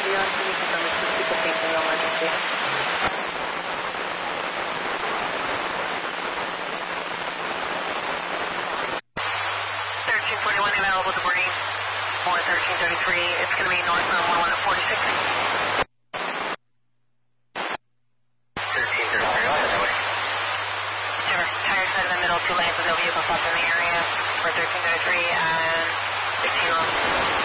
Leon, can you confirm if these people facing no emergency? 1341 available to boarding. 1333, it's going to be north on 11 at 46. 1333, that way. Sure, tire side in the middle, 2 lanes with no vehicles stopped in the area for 1333 and 16 on.